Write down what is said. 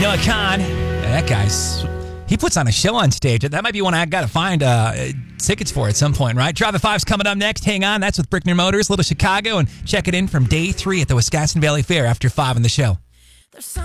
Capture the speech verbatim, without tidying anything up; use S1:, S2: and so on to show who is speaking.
S1: Noah Khan. That guy's, he puts on a show on stage. That might be one I got to find uh, tickets for at some point, right? Drive the Five's coming up next. Hang on. That's with Brickner Motors, Little Chicago, and check it in from day three at the Wisconsin Valley Fair after five on the show.